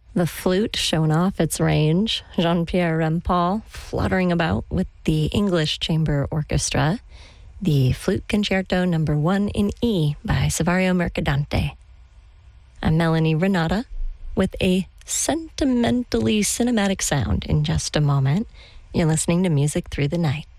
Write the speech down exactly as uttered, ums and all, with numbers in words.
The flute showing off its range. Jean-Pierre Rampal fluttering about with the English Chamber Orchestra. The Flute Concerto Number One in E by Saverio Mercadante. I'm Melanie Renata with a sentimentally cinematic sound in just a moment. You're listening to Music Through the Night.